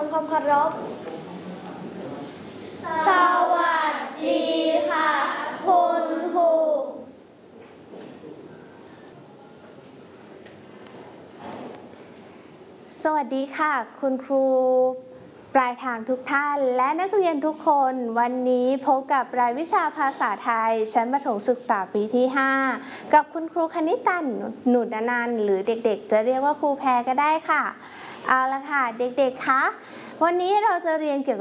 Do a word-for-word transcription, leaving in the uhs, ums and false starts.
ำความเคารพสวัสดีค่ะคุณครูสวัสดีค่ะคุณครูปลายทางทุกท่านและนักเรียนทุกคนวันนี้พบกับรายวิชาภาษาไทยชั้นประถมศึกษาปีที่ห้ากับคุณครูคณิตันหนุนอนันต์หรือเด็กๆจะเรียกว่าครูแพรก็ได้ค่ะเอาละค่ะเด็กๆคะวันนี้เราจะเรียนเกี่ยวกับ